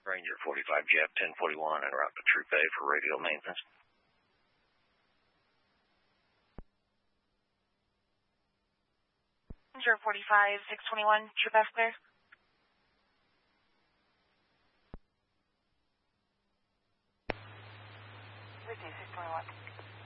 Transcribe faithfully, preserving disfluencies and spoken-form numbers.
Ranger forty-five Jet ten forty-one en route to Troop A for radio maintenance. Ranger forty-five six twenty-one, Troop F clear. With you, six twenty-one.